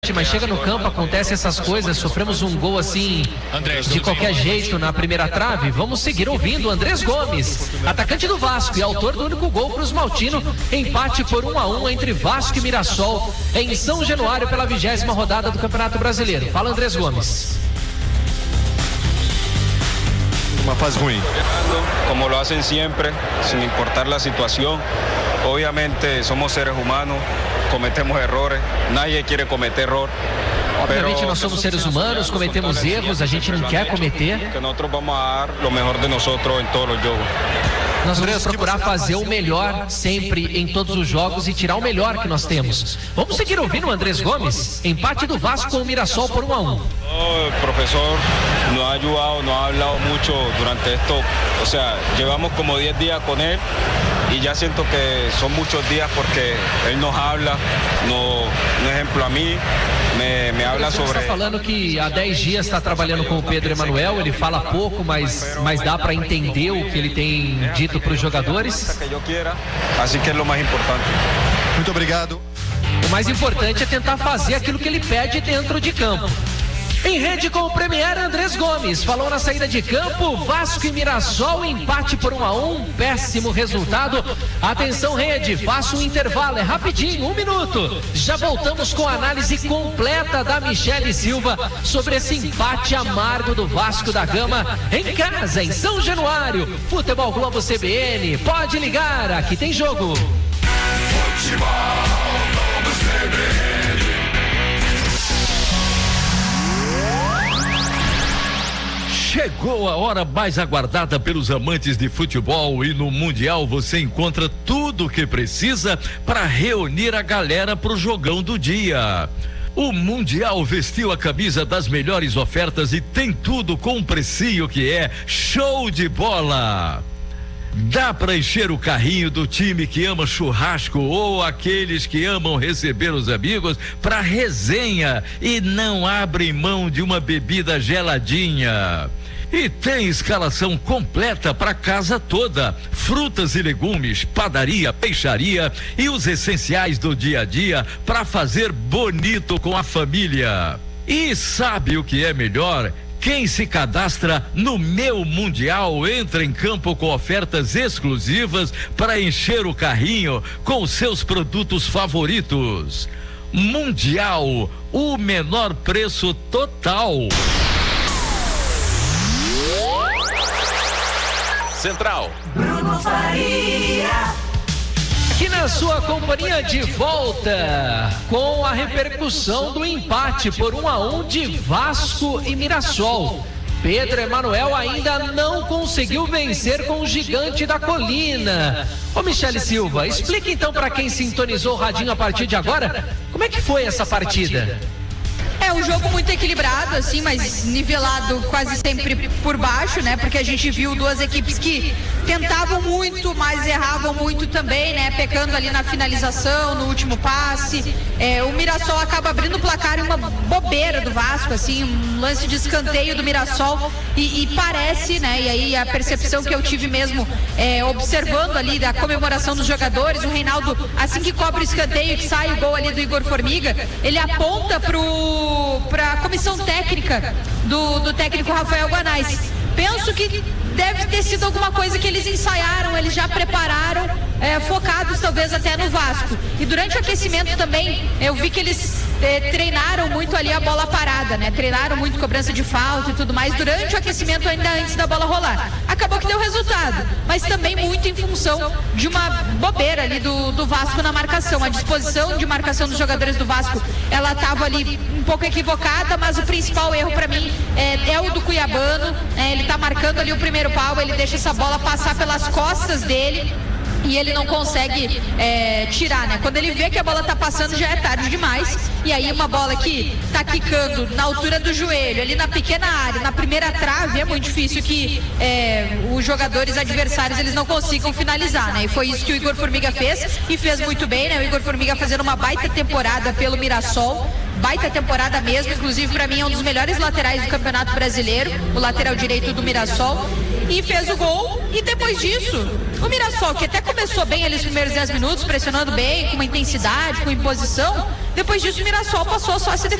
Mas chega no campo, acontece essas coisas, sofremos um gol assim de qualquer jeito na primeira trave. Vamos seguir ouvindo Andrés Gomes, atacante do Vasco e autor do único gol para os Maltino. Empate por 1-1 entre Vasco e Mirassol em São Januário pela 20ª rodada do Campeonato Brasileiro. Fala, Andrés Gomes. Uma fase ruim. Como lo hacen siempre, sin importar la situación. Obviamente somos seres humanos, cometemos errores, nadie quiere cometer error. Obviamente nós somos seres humanos, cometemos erros, a gente não quer cometer. Que nós vamos a dar o melhor de nós em todos os jogos. Nós vamos procurar fazer o melhor sempre em todos os jogos e tirar o melhor que nós temos. Vamos seguir ouvindo o Andrés Gomes. Empate do Vasco com o Mirassol por 1-1. El profesor nos ha ayudado, nos ha hablado mucho durante esto. O sea, llevamos como 10 días con él y ya siento que son muchos días porque él nos habla, un ejemplo a mí. Me habla sobre... Está falando que há 10 dias está trabalhando com o Pedro Emanuel, ele fala pouco, mas dá para entender o que ele tem dito para os jogadores. Assim que é o mais importante. Muito obrigado. O mais importante é tentar fazer aquilo que ele pede dentro de campo. Em rede com o Premier, Andrés Gomes falou na saída de campo. Vasco e Mirassol, empate por 1-1, péssimo resultado. Atenção, rede, faça um intervalo, é rapidinho, 1 minuto. Já voltamos com a análise completa da Michele Silva sobre esse empate amargo do Vasco da Gama em casa, em São Januário. Futebol Globo CBN, pode ligar, aqui tem jogo. Futebol Globo CBN. Chegou a hora mais aguardada pelos amantes de futebol e no Mundial você encontra tudo o que precisa para reunir a galera pro jogão do dia. O Mundial vestiu a camisa das melhores ofertas e tem tudo com um precinho que é show de bola. Dá para encher o carrinho do time que ama churrasco ou aqueles que amam receber os amigos para resenha e não abrem mão de uma bebida geladinha. E tem escalação completa para casa toda, frutas e legumes, padaria, peixaria e os essenciais do dia a dia para fazer bonito com a família. E sabe o que é melhor? Quem se cadastra no Meu Mundial entra em campo com ofertas exclusivas para encher o carrinho com seus produtos favoritos. Mundial, o menor preço total. Central. Bruno Faria. Aqui na sua companhia de volta com a repercussão do empate por 1-1 de Vasco e Mirassol. Pedro Emanuel ainda não conseguiu vencer com o Gigante da Colina. Ô Michele Silva, explica então para quem sintonizou o radinho a partir de agora, como é que foi essa partida? É um jogo muito equilibrado, assim, mas nivelado quase sempre por baixo, né? Porque a gente viu duas equipes que tentavam muito, mas erravam muito também, né? Pecando ali na finalização, no último passe. O Mirassol acaba abrindo o placar em uma bobeira do Vasco, assim, um lance de escanteio do Mirassol e parece, né? E aí a percepção que eu tive mesmo observando ali da comemoração dos jogadores, o Reinaldo, assim que cobra o escanteio, que sai o gol ali do Igor Formiga, ele aponta para a comissão técnica do técnico Rafael Guanais. Penso que deve ter sido alguma coisa que eles ensaiaram, eles já prepararam, focados talvez até no Vasco. E durante o aquecimento também, eu vi que eles treinaram muito ali a bola parada, né? Treinaram muito cobrança de falta e tudo mais durante o aquecimento, ainda antes da bola rolar. Acabou que deu resultado, mas também muito em função de uma bobeira ali do Vasco na marcação. A disposição de marcação dos jogadores do Vasco, ela estava ali um pouco equivocada, mas o principal erro para mim é o do Cuiabano. Ele tá marcando ali o primeiro pau, ele deixa essa bola passar pelas costas dele e ele não consegue tirar, né? Quando ele vê que a bola tá passando, já é tarde demais. E aí uma bola que tá quicando na altura do joelho, ali na pequena área, na primeira trave, é muito difícil que os jogadores adversários eles não consigam finalizar, né? E foi isso que o Igor Formiga fez, e fez muito bem, né? O Igor Formiga fazendo uma baita temporada pelo Mirassol. Baita temporada mesmo, inclusive para mim é um dos melhores laterais do Campeonato Brasileiro, o lateral direito do Mirassol. e fez o gol. E depois disso, o Mirassol, que até começou bem ali os primeiros 10 minutos, pressionando bem, com uma intensidade, com imposição, depois disso o Mirassol passou só a se defender.